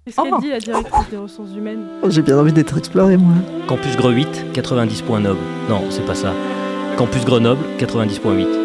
Qu'est-ce qu'elle dit, la directrice des ressources humaines? Oh, j'ai bien envie d'être exploré, moi. Campus Greux 8, 90.9. Non, c'est pas ça. Campus Grenoble, 90.8.